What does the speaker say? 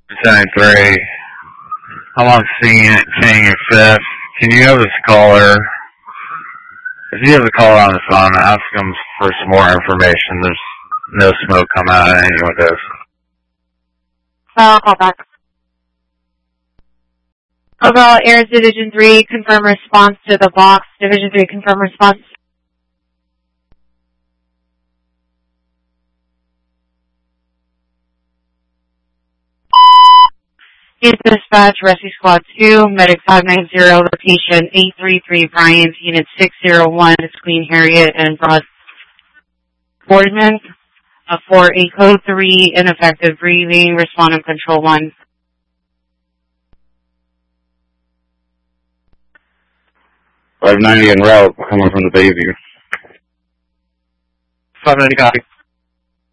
73. I'm on seeing your fifth. Can you have this caller? If you have the caller on the phone, ask him for some more information. There's no smoke coming out of any windows. I'll call back. Overall, Airs Division 3, confirm response to the box. Division 3, confirm response. Is dispatch, Rescue Squad 2, Medic 590, location 833 Bryant, Unit 601, it's Queen Harriet and Broad Boardman, for a code 3, ineffective breathing, respond on control 1. 590 en route, coming from the Bayview. 590 copy.